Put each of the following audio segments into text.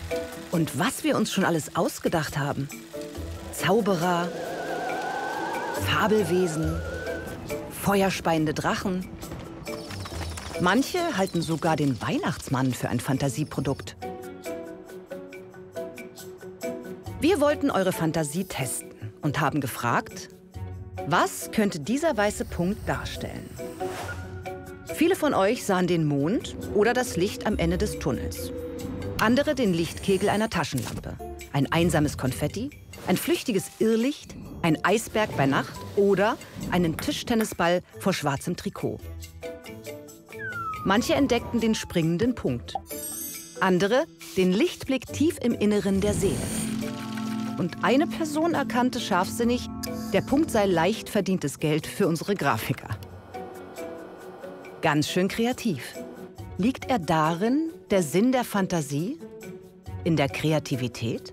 Und was wir uns schon alles ausgedacht haben. Zauberer, Fabelwesen, feuerspeiende Drachen. Manche halten sogar den Weihnachtsmann für ein Fantasieprodukt. Wir wollten eure Fantasie testen und haben gefragt, was könnte dieser weiße Punkt darstellen? Viele von euch sahen den Mond oder das Licht am Ende des Tunnels. Andere den Lichtkegel einer Taschenlampe, ein einsames Konfetti, ein flüchtiges Irrlicht, ein Eisberg bei Nacht oder einen Tischtennisball vor schwarzem Trikot. Manche entdeckten den springenden Punkt, andere den Lichtblick tief im Inneren der Seele. Und eine Person erkannte scharfsinnig, der Punkt sei leicht verdientes Geld für unsere Grafiker. Ganz schön kreativ. Liegt er darin, der Sinn der Fantasie? In der Kreativität?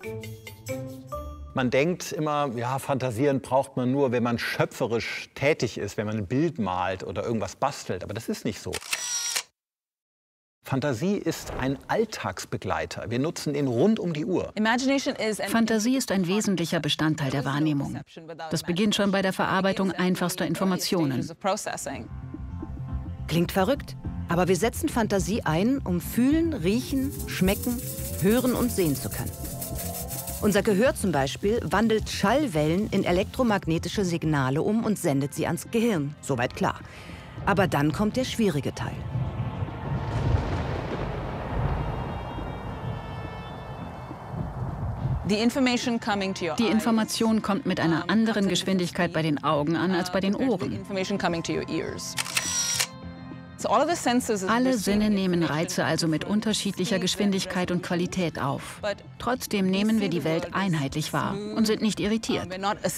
Man denkt immer, ja, fantasieren braucht man nur, wenn man schöpferisch tätig ist, wenn man ein Bild malt oder irgendwas bastelt. Aber das ist nicht so. Fantasie ist ein Alltagsbegleiter. Wir nutzen ihn rund um die Uhr. Fantasie ist ein wesentlicher Bestandteil der Wahrnehmung. Das beginnt schon bei der Verarbeitung einfachster Informationen. Klingt verrückt, aber wir setzen Fantasie ein, um fühlen, riechen, schmecken, hören und sehen zu können. Unser Gehör zum Beispiel wandelt Schallwellen in elektromagnetische Signale um und sendet sie ans Gehirn. Soweit klar. Aber dann kommt der schwierige Teil. Die Information kommt mit einer anderen Geschwindigkeit bei den Augen an als bei den Ohren. Alle Sinne nehmen Reize also mit unterschiedlicher Geschwindigkeit und Qualität auf. Trotzdem nehmen wir die Welt einheitlich wahr und sind nicht irritiert.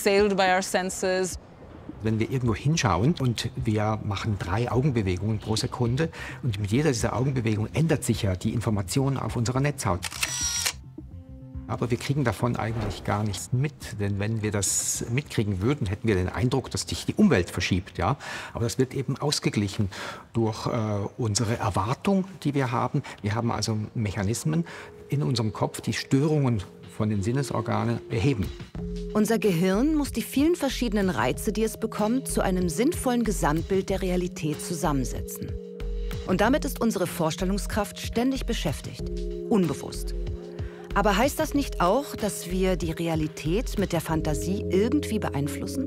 Wenn wir irgendwo hinschauen und wir machen 3 Augenbewegungen pro Sekunde und mit jeder dieser Augenbewegungen ändert sich ja die Information auf unserer Netzhaut. Aber wir kriegen davon eigentlich gar nichts mit, denn wenn wir das mitkriegen würden, hätten wir den Eindruck, dass sich die Umwelt verschiebt. Ja? Aber das wird eben ausgeglichen durch unsere Erwartung, die wir haben. Wir haben also Mechanismen in unserem Kopf, die Störungen von den Sinnesorganen beheben. Unser Gehirn muss die vielen verschiedenen Reize, die es bekommt, zu einem sinnvollen Gesamtbild der Realität zusammensetzen. Und damit ist unsere Vorstellungskraft ständig beschäftigt, unbewusst. Aber heißt das nicht auch, dass wir die Realität mit der Fantasie irgendwie beeinflussen?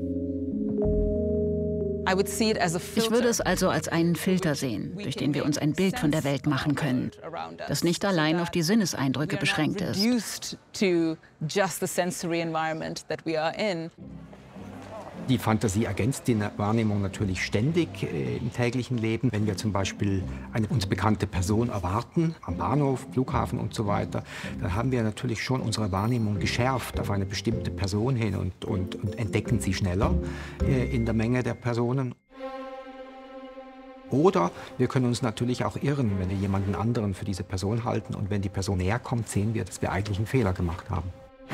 Ich würde es also als einen Filter sehen, durch den wir uns ein Bild von der Welt machen können, das nicht allein auf die Sinneseindrücke beschränkt ist. Die Fantasie ergänzt die Wahrnehmung natürlich ständig im täglichen Leben. Wenn wir zum Beispiel eine uns bekannte Person erwarten, am Bahnhof, Flughafen und so weiter, dann haben wir natürlich schon unsere Wahrnehmung geschärft auf eine bestimmte Person hin und entdecken sie schneller in der Menge der Personen. Oder wir können uns natürlich auch irren, wenn wir jemanden anderen für diese Person halten. Und wenn die Person näher kommt, sehen wir, dass wir eigentlich einen Fehler gemacht haben.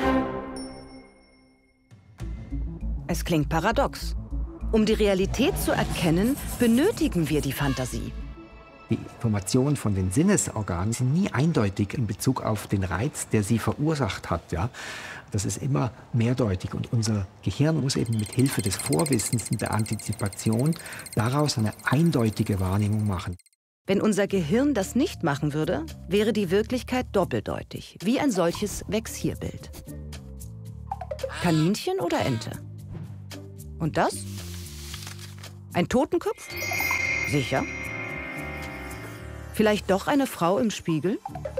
Es klingt paradox. Um die Realität zu erkennen, benötigen wir die Fantasie. Die Informationen von den Sinnesorganen sind nie eindeutig in Bezug auf den Reiz, der sie verursacht hat. Ja? Das ist immer mehrdeutig. Und unser Gehirn muss eben mit Hilfe des Vorwissens und der Antizipation daraus eine eindeutige Wahrnehmung machen. Wenn unser Gehirn das nicht machen würde, wäre die Wirklichkeit doppeldeutig, wie ein solches Vexierbild. Kaninchen oder Ente? Und das? Ein Totenkopf? Sicher. Vielleicht doch eine Frau im Spiegel?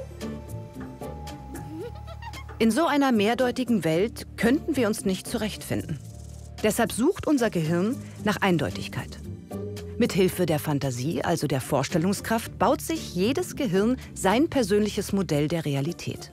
In so einer mehrdeutigen Welt könnten wir uns nicht zurechtfinden. Deshalb sucht unser Gehirn nach Eindeutigkeit. Mit Hilfe der Fantasie, also der Vorstellungskraft, baut sich jedes Gehirn sein persönliches Modell der Realität.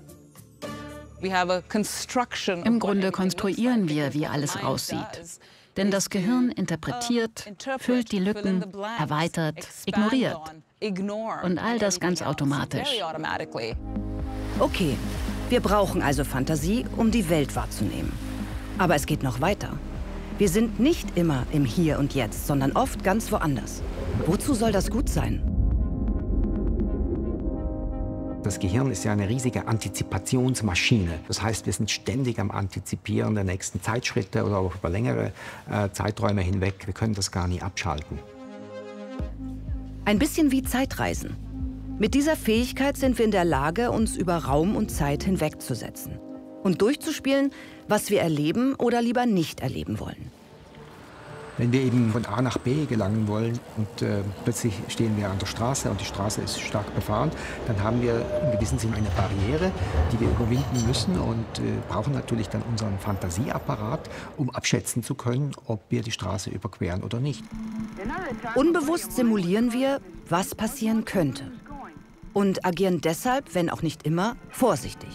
Im Grunde konstruieren wir, wie alles aussieht. Denn das Gehirn interpretiert, füllt die Lücken, erweitert, ignoriert. Und all das ganz automatisch. Okay, wir brauchen also Fantasie, um die Welt wahrzunehmen. Aber es geht noch weiter. Wir sind nicht immer im Hier und Jetzt, sondern oft ganz woanders. Wozu soll das gut sein? Das Gehirn ist ja eine riesige Antizipationsmaschine. Das heißt, wir sind ständig am Antizipieren der nächsten Zeitschritte oder auch über längere Zeiträume hinweg. Wir können das gar nie abschalten. Ein bisschen wie Zeitreisen. Mit dieser Fähigkeit sind wir in der Lage, uns über Raum und Zeit hinwegzusetzen und durchzuspielen, was wir erleben oder lieber nicht erleben wollen. Wenn wir eben von A nach B gelangen wollen und plötzlich stehen wir an der Straße und die Straße ist stark befahren, dann haben wir in gewissem Sinne eine Barriere, die wir überwinden müssen und brauchen natürlich dann unseren Fantasieapparat, um abschätzen zu können, ob wir die Straße überqueren oder nicht. Unbewusst simulieren wir, was passieren könnte und agieren deshalb, wenn auch nicht immer, vorsichtig.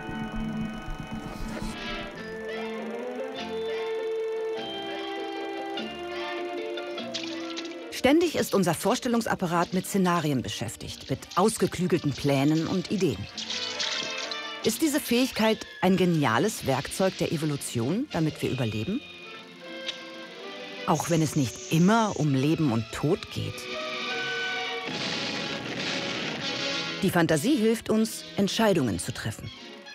Ständig ist unser Vorstellungsapparat mit Szenarien beschäftigt, mit ausgeklügelten Plänen und Ideen. Ist diese Fähigkeit ein geniales Werkzeug der Evolution, damit wir überleben? Auch wenn es nicht immer um Leben und Tod geht. Die Fantasie hilft uns, Entscheidungen zu treffen.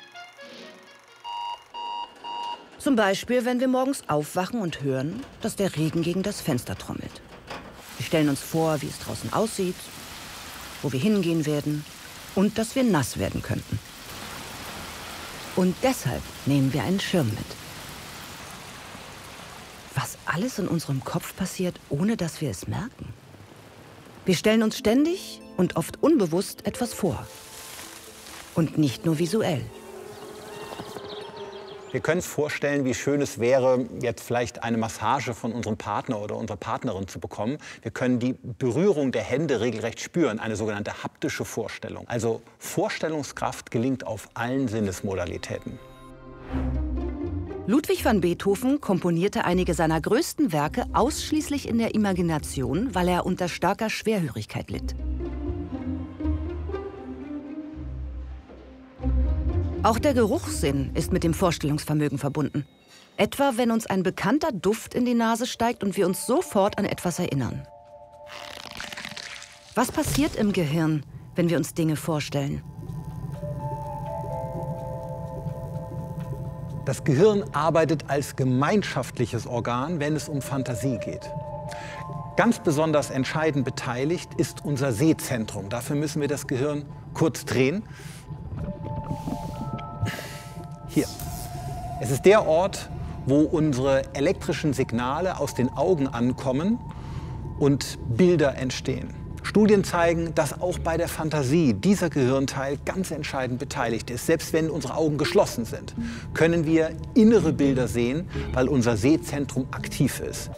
Zum Beispiel, wenn wir morgens aufwachen und hören, dass der Regen gegen das Fenster trommelt. Wir stellen uns vor, wie es draußen aussieht, wo wir hingehen werden und dass wir nass werden könnten. Und deshalb nehmen wir einen Schirm mit. Was alles in unserem Kopf passiert, ohne dass wir es merken. Wir stellen uns ständig und oft unbewusst etwas vor. Und nicht nur visuell. Wir können uns vorstellen, wie schön es wäre, jetzt vielleicht eine Massage von unserem Partner oder unserer Partnerin zu bekommen. Wir können die Berührung der Hände regelrecht spüren, eine sogenannte haptische Vorstellung. Also Vorstellungskraft gelingt auf allen Sinnesmodalitäten. Ludwig van Beethoven komponierte einige seiner größten Werke ausschließlich in der Imagination, weil er unter starker Schwerhörigkeit litt. Auch der Geruchssinn ist mit dem Vorstellungsvermögen verbunden. Etwa, wenn uns ein bekannter Duft in die Nase steigt und wir uns sofort an etwas erinnern. Was passiert im Gehirn, wenn wir uns Dinge vorstellen? Das Gehirn arbeitet als gemeinschaftliches Organ, wenn es um Fantasie geht. Ganz besonders entscheidend beteiligt ist unser Sehzentrum. Dafür müssen wir das Gehirn kurz drehen. Hier. Es ist der Ort, wo unsere elektrischen Signale aus den Augen ankommen und Bilder entstehen. Studien zeigen, dass auch bei der Fantasie dieser Gehirnteil ganz entscheidend beteiligt ist. Selbst wenn unsere Augen geschlossen sind, können wir innere Bilder sehen, weil unser Sehzentrum aktiv ist.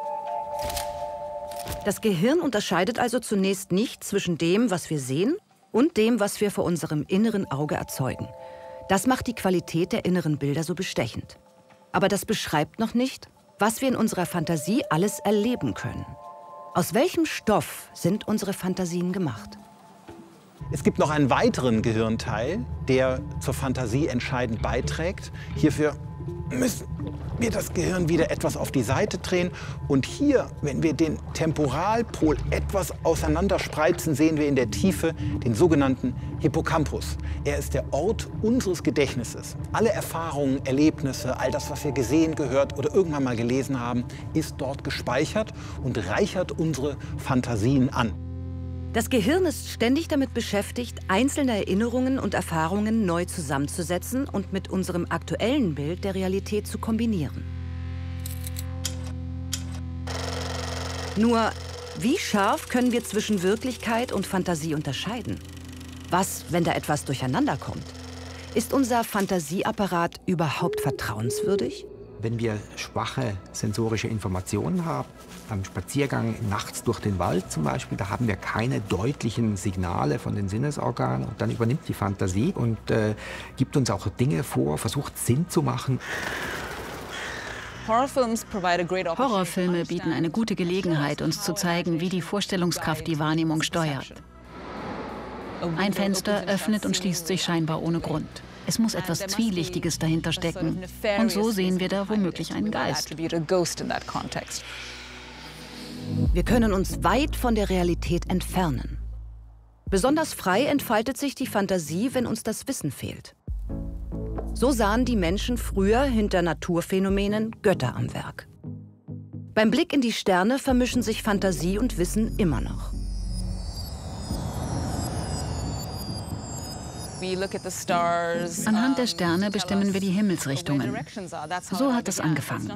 Das Gehirn unterscheidet also zunächst nicht zwischen dem, was wir sehen, und dem, was wir vor unserem inneren Auge erzeugen. Das macht die Qualität der inneren Bilder so bestechend. Aber das beschreibt noch nicht, was wir in unserer Fantasie alles erleben können. Aus welchem Stoff sind unsere Fantasien gemacht? Es gibt noch einen weiteren Gehirnteil, der zur Fantasie entscheidend beiträgt. Hierfür müssen wir das Gehirn wieder etwas auf die Seite drehen. Und hier, wenn wir den Temporalpol etwas auseinanderspreizen, sehen wir in der Tiefe den sogenannten Hippocampus. Er ist der Ort unseres Gedächtnisses. Alle Erfahrungen, Erlebnisse, all das, was wir gesehen, gehört oder irgendwann mal gelesen haben, ist dort gespeichert und reichert unsere Fantasien an. Das Gehirn ist ständig damit beschäftigt, einzelne Erinnerungen und Erfahrungen neu zusammenzusetzen und mit unserem aktuellen Bild der Realität zu kombinieren. Nur, wie scharf können wir zwischen Wirklichkeit und Fantasie unterscheiden? Was, wenn da etwas durcheinander kommt? Ist unser Fantasieapparat überhaupt vertrauenswürdig? Wenn wir schwache sensorische Informationen haben, beim Spaziergang nachts durch den Wald zum Beispiel, da haben wir keine deutlichen Signale von den Sinnesorganen und dann übernimmt die Fantasie und gibt uns auch Dinge vor, versucht Sinn zu machen. Horrorfilme bieten eine gute Gelegenheit, uns zu zeigen, wie die Vorstellungskraft die Wahrnehmung steuert. Ein Fenster öffnet und schließt sich scheinbar ohne Grund. Es muss etwas Zwielichtiges dahinter stecken. Und so sehen wir da womöglich einen Geist. Wir können uns weit von der Realität entfernen. Besonders frei entfaltet sich die Fantasie, wenn uns das Wissen fehlt. So sahen die Menschen früher hinter Naturphänomenen Götter am Werk. Beim Blick in die Sterne vermischen sich Fantasie und Wissen immer noch. Anhand der Sterne bestimmen wir die Himmelsrichtungen. So hat es angefangen.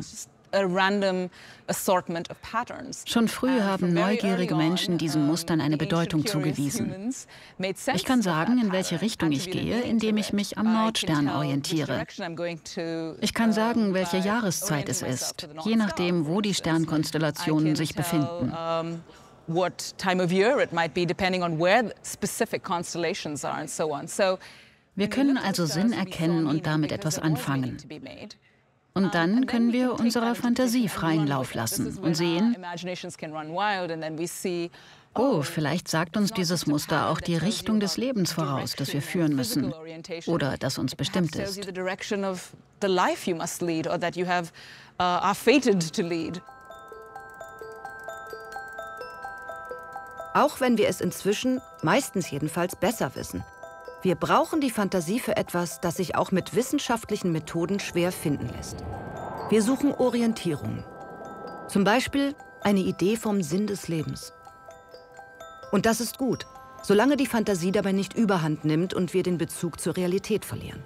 Schon früh haben neugierige Menschen diesen Mustern eine Bedeutung zugewiesen. Ich kann sagen, in welche Richtung ich gehe, indem ich mich am Nordstern orientiere. Ich kann sagen, welche Jahreszeit es ist, je nachdem, wo die Sternkonstellationen sich befinden. What time of year it might be, depending on where specific constellations are and so on. So, wir können also Sinn erkennen und damit etwas anfangen. Und dann können wir unserer Fantasie freien Lauf lassen und sehen, oh, vielleicht sagt uns dieses Muster auch die Richtung des Lebens voraus, das wir führen müssen oder das uns bestimmt ist. Auch wenn wir es inzwischen, meistens jedenfalls, besser wissen. Wir brauchen die Fantasie für etwas, das sich auch mit wissenschaftlichen Methoden schwer finden lässt. Wir suchen Orientierung. Zum Beispiel eine Idee vom Sinn des Lebens. Und das ist gut, solange die Fantasie dabei nicht überhand nimmt und wir den Bezug zur Realität verlieren.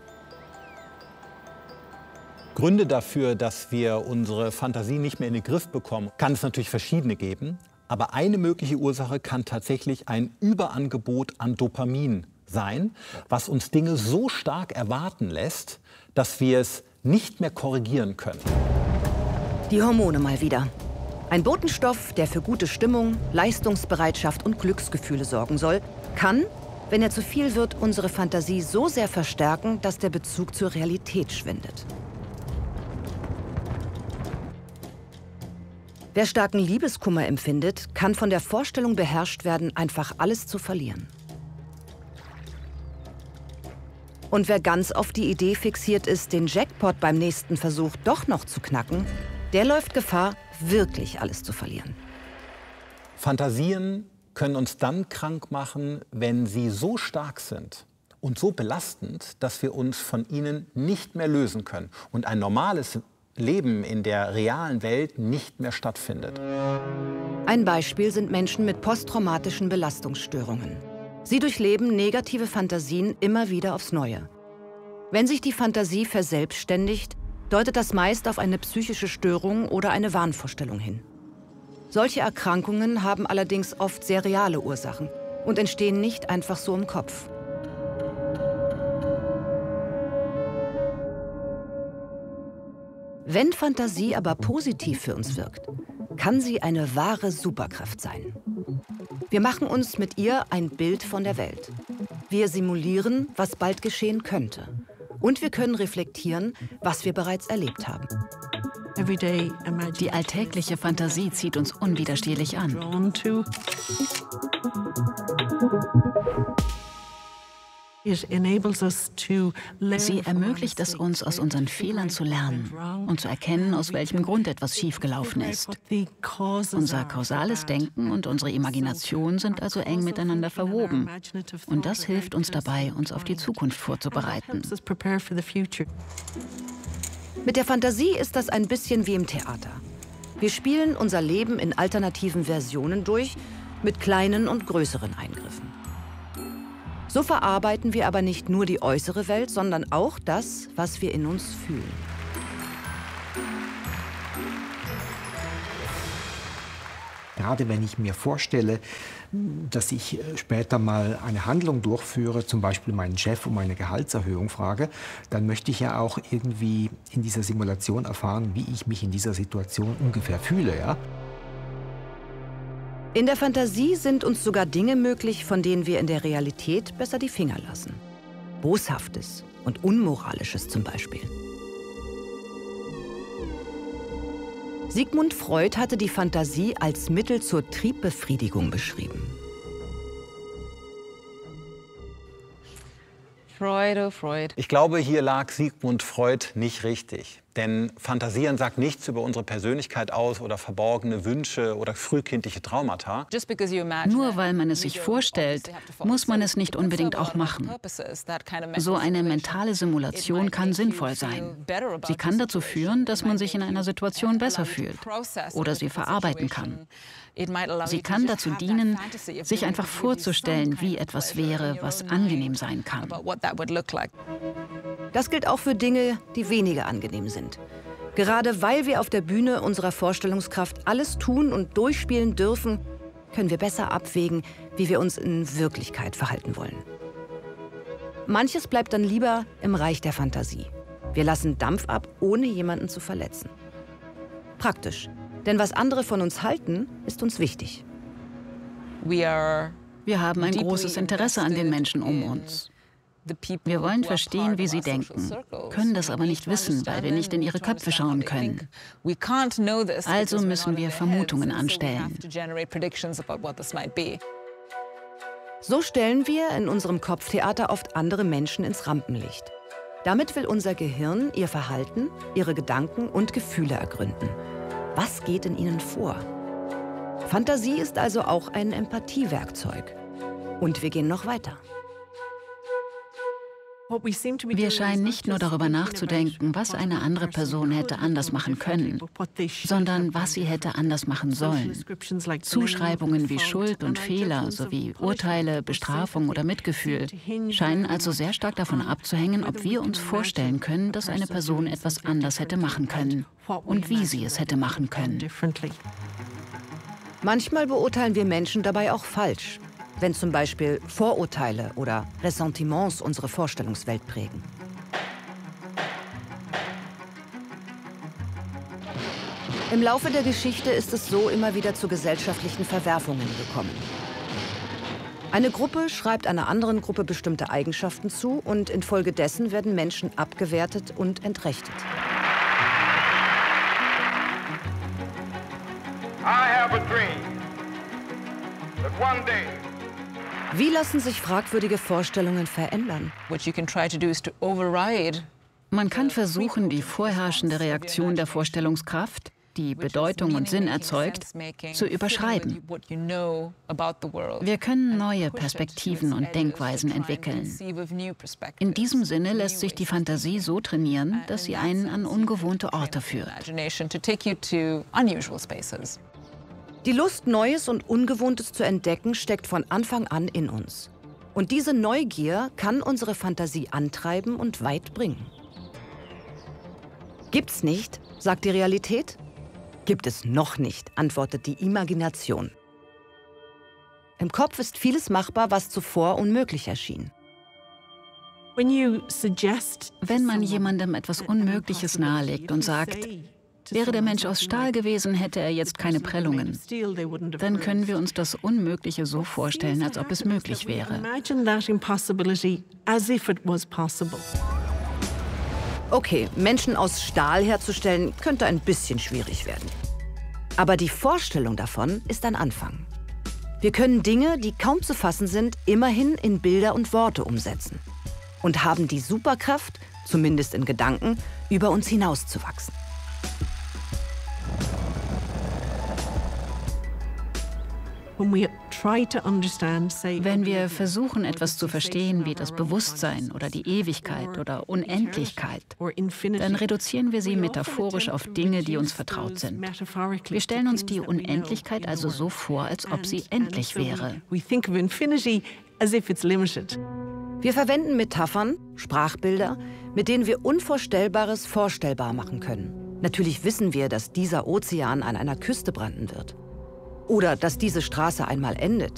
Gründe dafür, dass wir unsere Fantasie nicht mehr in den Griff bekommen, kann es natürlich verschiedene geben. Aber eine mögliche Ursache kann tatsächlich ein Überangebot an Dopamin sein, was uns Dinge so stark erwarten lässt, dass wir es nicht mehr korrigieren können. Die Hormone mal wieder. Ein Botenstoff, der für gute Stimmung, Leistungsbereitschaft und Glücksgefühle sorgen soll, kann, wenn er zu viel wird, unsere Fantasie so sehr verstärken, dass der Bezug zur Realität schwindet. Wer starken Liebeskummer empfindet, kann von der Vorstellung beherrscht werden, einfach alles zu verlieren. Und wer ganz auf die Idee fixiert ist, den Jackpot beim nächsten Versuch doch noch zu knacken, der läuft Gefahr, wirklich alles zu verlieren. Fantasien können uns dann krank machen, wenn sie so stark sind und so belastend, dass wir uns von ihnen nicht mehr lösen können und ein normales Leben in der realen Welt nicht mehr stattfindet. Ein Beispiel sind Menschen mit posttraumatischen Belastungsstörungen. Sie durchleben negative Fantasien immer wieder aufs Neue. Wenn sich die Fantasie verselbstständigt, deutet das meist auf eine psychische Störung oder eine Wahnvorstellung hin. Solche Erkrankungen haben allerdings oft sehr reale Ursachen und entstehen nicht einfach so im Kopf. Wenn Fantasie aber positiv für uns wirkt, kann sie eine wahre Superkraft sein. Wir machen uns mit ihr ein Bild von der Welt. Wir simulieren, was bald geschehen könnte. Und wir können reflektieren, was wir bereits erlebt haben. Die alltägliche Fantasie zieht uns unwiderstehlich an. Sie ermöglicht es uns, aus unseren Fehlern zu lernen und zu erkennen, aus welchem Grund etwas schiefgelaufen ist. Unser kausales Denken und unsere Imagination sind also eng miteinander verwoben. Und das hilft uns dabei, uns auf die Zukunft vorzubereiten. Mit der Fantasie ist das ein bisschen wie im Theater. Wir spielen unser Leben in alternativen Versionen durch, mit kleinen und größeren Eingriffen. So verarbeiten wir aber nicht nur die äußere Welt, sondern auch das, was wir in uns fühlen. Gerade wenn ich mir vorstelle, dass ich später mal eine Handlung durchführe, zum Beispiel meinen Chef um eine Gehaltserhöhung frage, dann möchte ich ja auch irgendwie in dieser Simulation erfahren, wie ich mich in dieser Situation ungefähr fühle, ja? In der Fantasie sind uns sogar Dinge möglich, von denen wir in der Realität besser die Finger lassen. Boshaftes und Unmoralisches zum Beispiel. Sigmund Freud hatte die Fantasie als Mittel zur Triebbefriedigung beschrieben. Freud, oh Freud. Ich glaube, hier lag Sigmund Freud nicht richtig. Denn Fantasieren sagt nichts über unsere Persönlichkeit aus oder verborgene Wünsche oder frühkindliche Traumata. Nur weil man es sich vorstellt, muss man es nicht unbedingt auch machen. So eine mentale Simulation kann sinnvoll sein. Sie kann dazu führen, dass man sich in einer Situation besser fühlt oder sie verarbeiten kann. Sie kann dazu dienen, sich einfach vorzustellen, wie etwas wäre, was angenehm sein kann. Das gilt auch für Dinge, die weniger angenehm sind. Gerade weil wir auf der Bühne unserer Vorstellungskraft alles tun und durchspielen dürfen, können wir besser abwägen, wie wir uns in Wirklichkeit verhalten wollen. Manches bleibt dann lieber im Reich der Fantasie. Wir lassen Dampf ab, ohne jemanden zu verletzen. Praktisch, denn was andere von uns halten, ist uns wichtig. Wir haben ein großes Interesse an den Menschen um uns. Wir wollen verstehen, wie sie denken, können das aber nicht wissen, weil wir nicht in ihre Köpfe schauen können. Also müssen wir Vermutungen anstellen. So stellen wir in unserem Kopftheater oft andere Menschen ins Rampenlicht. Damit will unser Gehirn ihr Verhalten, ihre Gedanken und Gefühle ergründen. Was geht in ihnen vor? Fantasie ist also auch ein Empathiewerkzeug. Und wir gehen noch weiter. Wir scheinen nicht nur darüber nachzudenken, was eine andere Person hätte anders machen können, sondern was sie hätte anders machen sollen. Zuschreibungen wie Schuld und Fehler sowie Urteile, Bestrafung oder Mitgefühl scheinen also sehr stark davon abzuhängen, ob wir uns vorstellen können, dass eine Person etwas anders hätte machen können und wie sie es hätte machen können. Manchmal beurteilen wir Menschen dabei auch falsch, wenn zum Beispiel Vorurteile oder Ressentiments unsere Vorstellungswelt prägen. Im Laufe der Geschichte ist es so immer wieder zu gesellschaftlichen Verwerfungen gekommen. Eine Gruppe schreibt einer anderen Gruppe bestimmte Eigenschaften zu und infolgedessen werden Menschen abgewertet und entrechtet. I have a dream that one day Wie lassen sich fragwürdige Vorstellungen verändern? Man kann versuchen, die vorherrschende Reaktion der Vorstellungskraft, die Bedeutung und Sinn erzeugt, zu überschreiben. Wir können neue Perspektiven und Denkweisen entwickeln. In diesem Sinne lässt sich die Fantasie so trainieren, dass sie einen an ungewohnte Orte führt. Die Lust, Neues und Ungewohntes zu entdecken, steckt von Anfang an in uns. Und diese Neugier kann unsere Fantasie antreiben und weit bringen. Gibt's nicht, sagt die Realität? Gibt es noch nicht, antwortet die Imagination. Im Kopf ist vieles machbar, was zuvor unmöglich erschien. Wenn man jemandem etwas Unmögliches nahelegt und sagt, wäre der Mensch aus Stahl gewesen, hätte er jetzt keine Prellungen. Dann können wir uns das Unmögliche so vorstellen, als ob es möglich wäre. Okay, Menschen aus Stahl herzustellen, könnte ein bisschen schwierig werden. Aber die Vorstellung davon ist ein Anfang. Wir können Dinge, die kaum zu fassen sind, immerhin in Bilder und Worte umsetzen. Und haben die Superkraft, zumindest in Gedanken, über uns hinauszuwachsen. Wenn wir versuchen, etwas zu verstehen, wie das Bewusstsein oder die Ewigkeit oder Unendlichkeit, dann reduzieren wir sie metaphorisch auf Dinge, die uns vertraut sind. Wir stellen uns die Unendlichkeit also so vor, als ob sie endlich wäre. Wir verwenden Metaphern, Sprachbilder, mit denen wir Unvorstellbares vorstellbar machen können. Natürlich wissen wir, dass dieser Ozean an einer Küste branden wird. Oder dass diese Straße einmal endet.